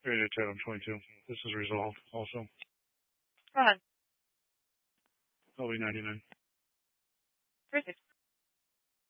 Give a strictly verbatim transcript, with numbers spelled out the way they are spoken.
Area Tatum twenty-two. This is resolved also. Go ahead. L V ninety-nine. Perfect.